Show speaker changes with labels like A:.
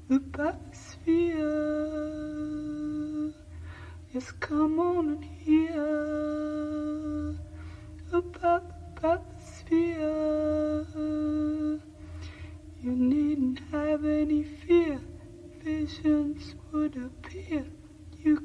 A: the bathysphere. Yes, come on and hear about the bathysphere. You needn't have any fear, visions would appear.